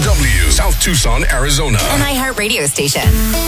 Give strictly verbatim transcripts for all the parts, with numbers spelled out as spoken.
W, South Tucson, Arizona. An iHeartRadio station.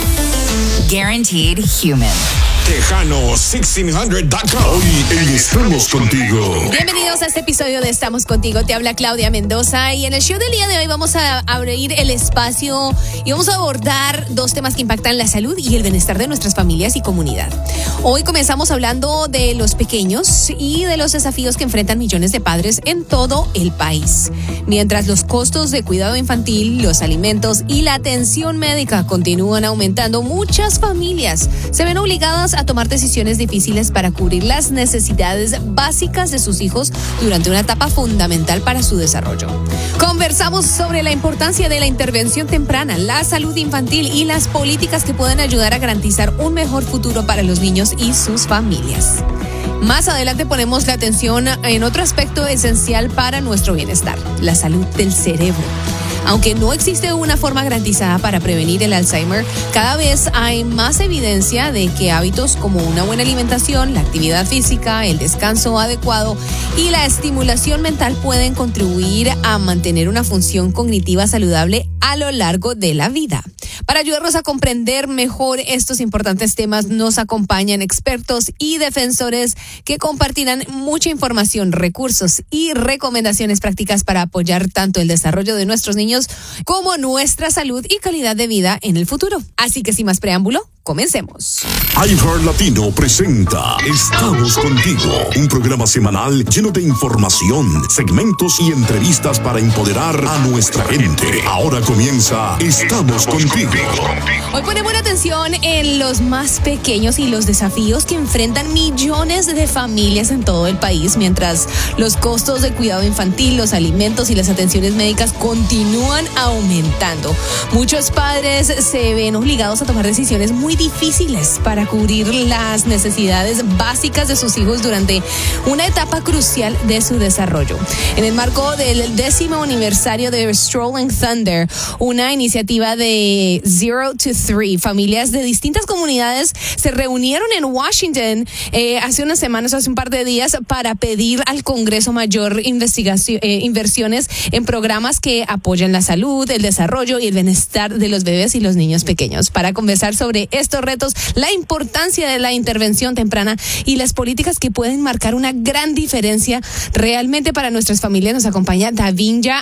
Guaranteed human. Tejano sixteen hundred dot com. Hoy en Estamos Contigo. Bienvenidos a este episodio de Estamos Contigo. Te habla Claudia Mendoza y en el show del día de hoy vamos a abrir el espacio y vamos a abordar dos temas que impactan la salud y el bienestar de nuestras familias y comunidad. Hoy comenzamos hablando de los pequeños y de los desafíos que enfrentan millones de padres en todo el país. Mientras los costos de cuidado infantil, los alimentos y la atención médica continúan aumentando, muchas familias se ven obligadas a tomar decisiones difíciles para cubrir las necesidades básicas de sus hijos durante una etapa fundamental para su desarrollo. Conversamos sobre la importancia de la intervención temprana, la salud infantil y las políticas que pueden ayudar a garantizar un mejor futuro para los niños y sus familias. Más adelante ponemos la atención en otro aspecto esencial para nuestro bienestar, la salud del cerebro. Aunque no existe una forma garantizada para prevenir el Alzheimer, cada vez hay más evidencia de que hábitos como una buena alimentación, la actividad física, el descanso adecuado y la estimulación mental pueden contribuir a mantener una función cognitiva saludable a lo largo de la vida. Para ayudarnos a comprender mejor estos importantes temas, nos acompañan expertos y defensores que compartirán mucha información, recursos y recomendaciones prácticas para apoyar tanto el desarrollo de nuestros niños como nuestra salud y calidad de vida en el futuro. Así que sin más preámbulo, comencemos. iHeart Latino presenta Estamos Contigo, un programa semanal lleno de información, segmentos y entrevistas para empoderar a nuestra gente. Ahora comienza Estamos Contigo. Hoy ponemos la atención en los más pequeños y los desafíos que enfrentan millones de familias en todo el país, mientras los costos de cuidado infantil, los alimentos y las atenciones médicas continúan aumentando. Muchos padres se ven obligados a tomar decisiones muy difíciles para cubrir las necesidades básicas de sus hijos durante una etapa crucial de su desarrollo. En el marco del décimo aniversario de Strolling Thunder, una iniciativa de Zero to Three, familias de distintas comunidades se reunieron en Washington eh, hace unas semanas, hace un par de días, para pedir al Congreso mayor investigación, eh, inversiones en programas que apoyan la salud, el desarrollo y el bienestar de los bebés y los niños pequeños. Para conversar sobre estos retos, la importancia de la intervención temprana y las políticas que pueden marcar una gran diferencia realmente para nuestras familias, nos acompaña Davinia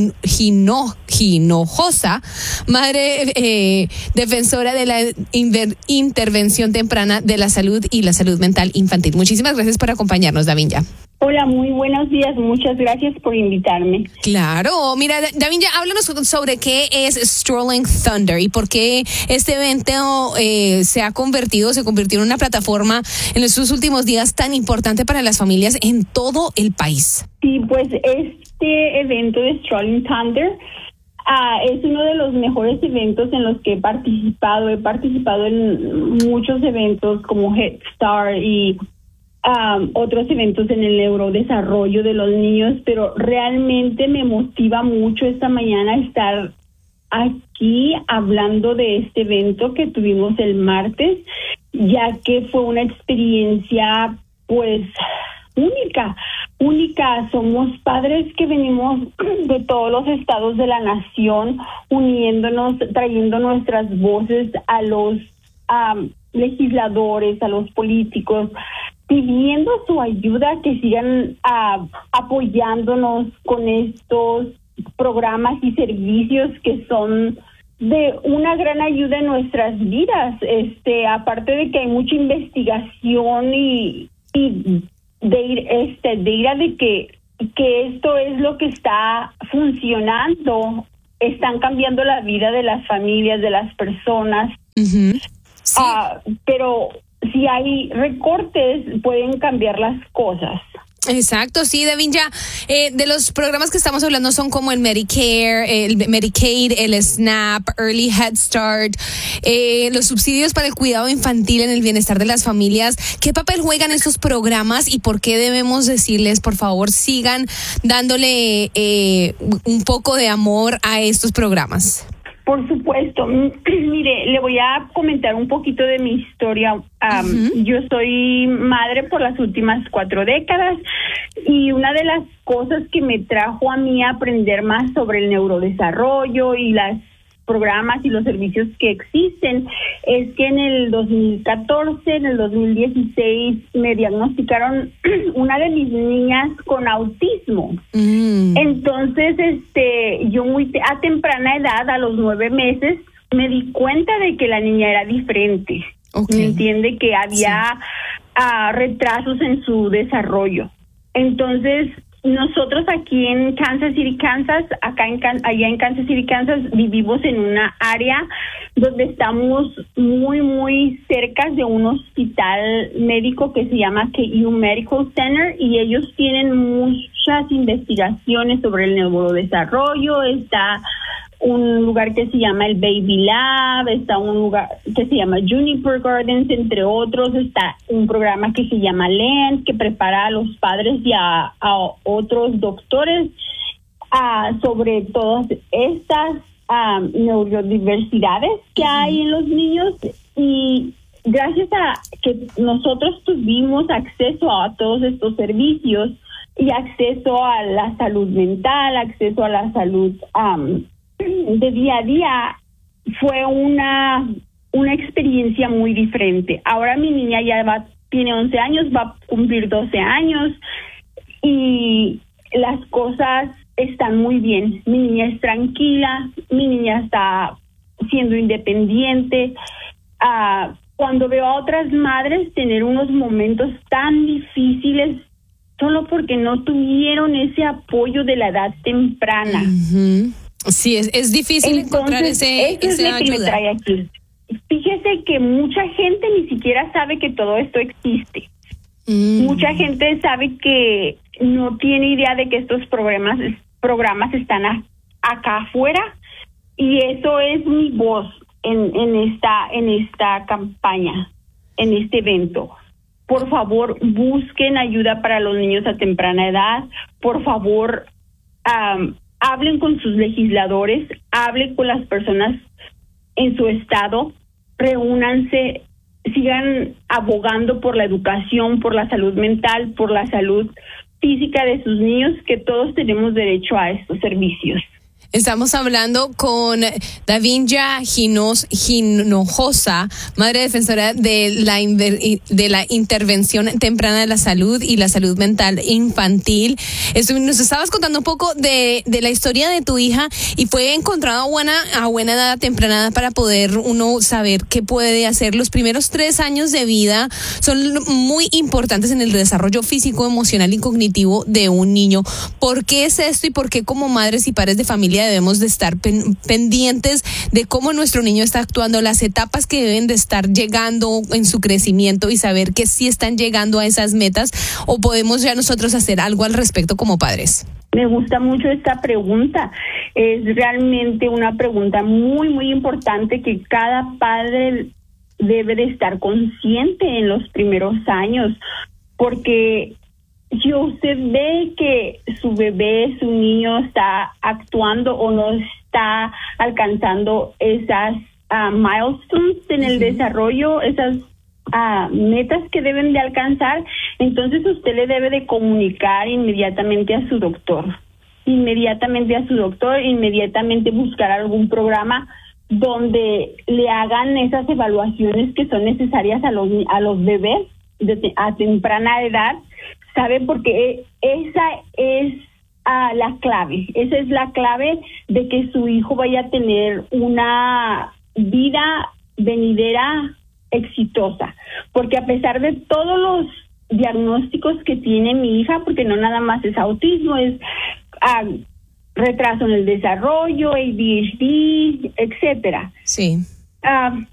Hino, Hinojosa, madre eh, defensora de la inver, intervención temprana de la salud y la salud mental infantil. Muchísimas gracias por acompañarnos, Davinia. Hola, muy buenos días. Muchas gracias por invitarme. Claro. Mira, Davinia, háblanos sobre qué es Strolling Thunder y por qué este evento eh, se ha convertido, se convirtió en una plataforma en estos últimos días tan importante para las familias en todo el país. Sí, pues este evento de Strolling Thunder uh, es uno de los mejores eventos en los que he participado. He participado en muchos eventos como Head Start y Um, otros eventos en el neurodesarrollo de los niños, pero realmente me motiva mucho esta mañana estar aquí hablando de este evento que tuvimos el martes, ya que fue una experiencia pues única, única. Somos padres que venimos de todos los estados de la nación, uniéndonos, trayendo nuestras voces a los um, legisladores, a los políticos, pidiendo su ayuda, que sigan uh, apoyándonos con estos programas y servicios que son de una gran ayuda en nuestras vidas. Este, aparte de que hay mucha investigación y, y de, este, de ir a de que, que esto es lo que está funcionando, están cambiando la vida de las familias, de las personas. Uh-huh. Sí. Uh, pero si hay recortes, pueden cambiar las cosas. Exacto, sí, Davinia. Eh, de los programas que estamos hablando son como el Medicare, el Medicaid, el SNAP, Early Head Start, eh, los subsidios para el cuidado infantil en el bienestar de las familias. ¿Qué papel juegan estos programas y por qué debemos decirles, por favor, sigan dándole eh, un poco de amor a estos programas? Por supuesto. Mire, le voy a comentar un poquito de mi historia. Um, uh-huh. Yo soy madre por las últimas cuatro décadas y una de las cosas que me trajo a mí a aprender más sobre el neurodesarrollo y las programas y los servicios que existen es que en el dos mil catorce, en el dos mil dieciséis me diagnosticaron una de mis niñas con autismo. Mm. Entonces, este, yo muy te- a temprana edad, a los nueve meses, me di cuenta de que la niña era diferente. Okay. ¿Me entiende? Que había sí. uh, retrasos en su desarrollo. Entonces, nosotros aquí en Kansas City, Kansas, acá en allá en Kansas City, Kansas, vivimos en una área donde estamos muy, muy cerca de un hospital médico que se llama K U Medical Center y ellos tienen muchas investigaciones sobre el neurodesarrollo. Está un lugar que se llama el Baby Lab, está un lugar que se llama Juniper Gardens, entre otros. Está un programa que se llama LAND, que prepara a los padres y a, a otros doctores uh, sobre todas estas um, neurodiversidades que hay en los niños. Y gracias a que nosotros tuvimos acceso a todos estos servicios y acceso a la salud mental, acceso a la salud um, de día a día, fue una una experiencia muy diferente. Ahora mi niña ya va tiene once años, va a cumplir doce años y las cosas están muy bien. Mi niña es tranquila, mi niña está siendo independiente. Uh, cuando veo a otras madres tener unos momentos tan difíciles solo porque no tuvieron ese apoyo de la edad temprana. Uh-huh. Sí, es, es difícil Entonces, encontrar ese, eso esa es lo que ayuda. me trae aquí. Fíjese que mucha gente ni siquiera sabe que todo esto existe. Mm. Mucha gente sabe que no tiene idea de que estos programas programas están a, acá afuera y eso es mi voz en, en esta en esta campaña, en este evento. Por favor, busquen ayuda para los niños a temprana edad. Por favor, um, hablen con sus legisladores, hablen con las personas en su estado, reúnanse, sigan abogando por la educación, por la salud mental, por la salud física de sus niños, que todos tenemos derecho a estos servicios. Estamos hablando con Davinja Hinos, Hinojosa, madre defensora de la, de la intervención temprana de la salud y la salud mental infantil. Eso, nos estabas contando un poco de, de la historia de tu hija y fue encontrada buena, a buena edad temprana para poder uno saber qué puede hacer. Los primeros tres años de vida son muy importantes en el desarrollo físico, emocional y cognitivo de un niño. ¿Por qué es esto y por qué como madres y padres de familia debemos de estar pen, pendientes de cómo nuestro niño está actuando, las etapas que deben de estar llegando en su crecimiento y saber que sí están llegando a esas metas, o podemos ya nosotros hacer algo al respecto como padres? Me gusta mucho esta pregunta. Es realmente una pregunta muy, muy importante que cada padre debe de estar consciente en los primeros años, porque si usted ve que su bebé, su niño está actuando o no está alcanzando esas uh, milestones en el uh-huh. desarrollo, esas uh, metas que deben de alcanzar, entonces usted le debe de comunicar inmediatamente a su doctor. Inmediatamente a su doctor, inmediatamente buscar algún programa donde le hagan esas evaluaciones que son necesarias a los, a los bebés de, a temprana edad. ¿Sabe? Porque esa es uh, la clave, esa es la clave de que su hijo vaya a tener una vida venidera exitosa. Porque a pesar de todos los diagnósticos que tiene mi hija, porque no nada más es autismo, es uh, retraso en el desarrollo, A D H D, etcétera. Sí. Uh,